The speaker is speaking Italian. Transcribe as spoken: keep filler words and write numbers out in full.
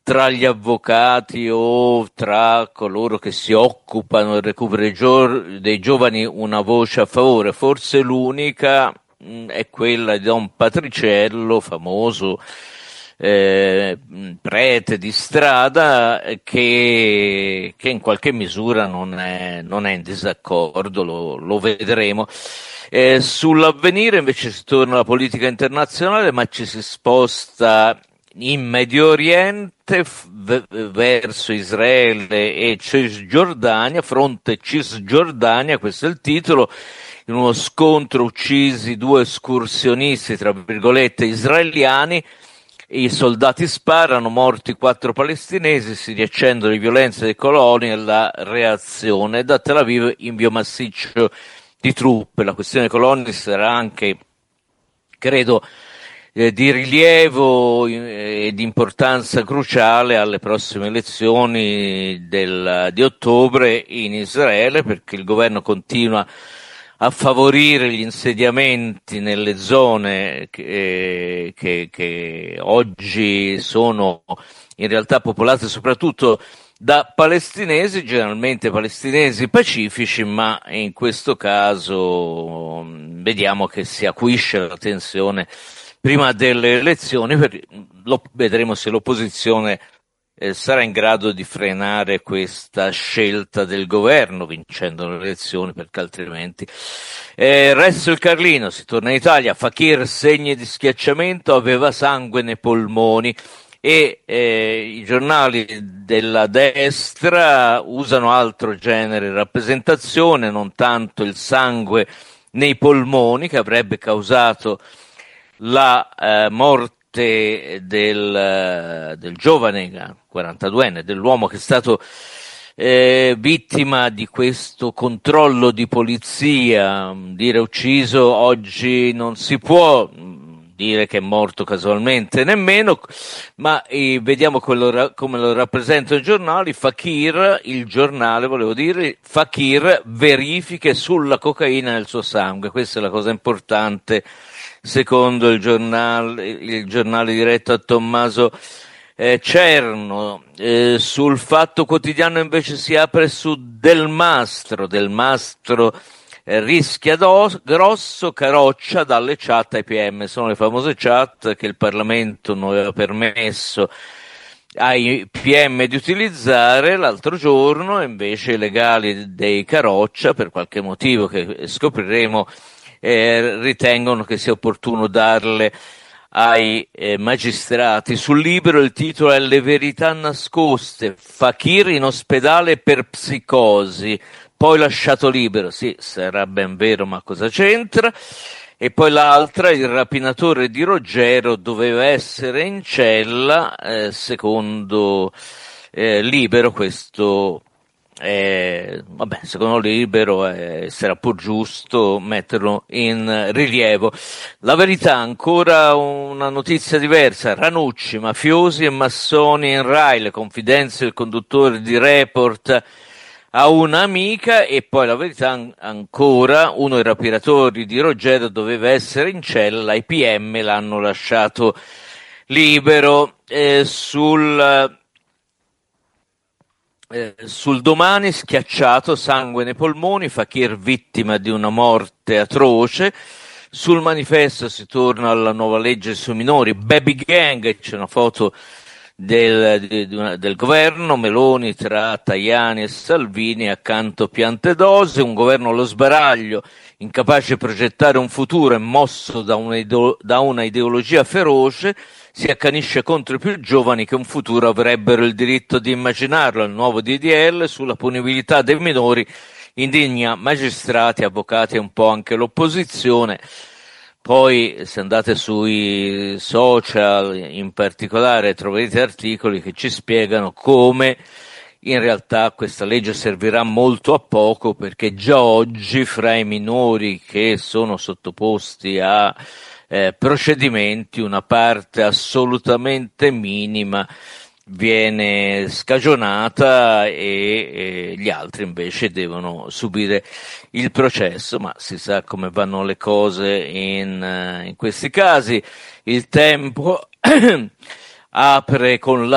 tra gli avvocati o tra coloro che si occupano del recupero dei, gio- dei giovani una voce a favore. Forse l'unica mh, è quella di Don Patriciello, famoso eh, prete di strada, che, che in qualche misura non è, non è in disaccordo, lo, lo vedremo. Eh, sull'Avvenire invece si torna alla politica internazionale, ma ci si sposta in Medio Oriente v- verso Israele e Cisgiordania, fronte Cisgiordania, questo è il titolo. In uno scontro uccisi due escursionisti, tra virgolette, israeliani. I soldati sparano, morti quattro palestinesi, si riaccendono le violenze dei coloni e la reazione. Da Tel Aviv invio massiccio di truppe. La questione coloni sarà anche, credo, eh, di rilievo e di importanza cruciale alle prossime elezioni del, di ottobre in Israele, perché il governo continua a favorire gli insediamenti nelle zone che, che, che oggi sono in realtà popolate soprattutto da palestinesi, generalmente palestinesi pacifici, ma in questo caso mh, vediamo che si acuisce la tensione prima delle elezioni, per, lo, vedremo se l'opposizione eh, sarà in grado di frenare questa scelta del governo vincendo le elezioni, perché altrimenti eh, resto il Carlino, si torna in Italia. Fakir, segni di schiacciamento, aveva sangue nei polmoni. E eh, i giornali della destra usano altro genere di rappresentazione, non tanto il sangue nei polmoni che avrebbe causato la eh, morte del, del giovane quarantaduenne, dell'uomo che è stato eh, vittima di questo controllo di polizia. Dire ucciso oggi non si può dire che è morto casualmente nemmeno, ma eh, vediamo quello, come lo rappresentano i giornali. Fakir, il giornale volevo dire, Fakir verifiche sulla cocaina nel suo sangue, questa è la cosa importante secondo il giornale, il giornale diretto a Tommaso eh, Cerno. Eh, sul Fatto Quotidiano invece si apre su Del Mastro, Del Mastro rischia dos, grosso, Caroccia dalle chat ai P M. Sono le famose chat che il Parlamento non aveva permesso ai P M di utilizzare. L'altro giorno invece i legali dei Caroccia, per qualche motivo che scopriremo, eh, ritengono che sia opportuno darle ai eh, magistrati. Sul Libero il titolo è Le verità nascoste, Fakir in ospedale per psicosi, poi lasciato libero. Sì, sarà ben vero, ma cosa c'entra? E poi l'altra, il rapinatore di Roggero doveva essere in cella, eh, secondo eh, Libero. Questo eh, vabbè, secondo Libero eh, sarà pur giusto metterlo in rilievo. La Verità, ancora una notizia diversa: Ranucci, mafiosi e massoni in Rai, le confidenze del conduttore di Report a un'amica. E poi La Verità ancora, uno dei rapinatori di Roggero doveva essere in cella, i P M l'hanno lasciato libero. Eh, sul eh, sul Domani, schiacciato, sangue nei polmoni, Fakir vittima di una morte atroce. Sul Manifesto si torna alla nuova legge sui minori, baby gang, c'è una foto Del, di, di una, del governo Meloni tra Tajani e Salvini, accanto Piantedosi, un governo allo sbaraglio, incapace di progettare un futuro e mosso da una, ideo, da una ideologia feroce, si accanisce contro i più giovani che un futuro avrebbero il diritto di immaginarlo. Il nuovo D D L sulla punibilità dei minori indigna magistrati, avvocati e un po' anche l'opposizione. Poi se andate sui social in particolare troverete articoli che ci spiegano come in realtà questa legge servirà molto a poco, perché già oggi fra i minori che sono sottoposti a eh, procedimenti una parte assolutamente minima viene scagionata e, e gli altri invece devono subire il processo, ma si sa come vanno le cose in, in questi casi. Il Tempo apre con la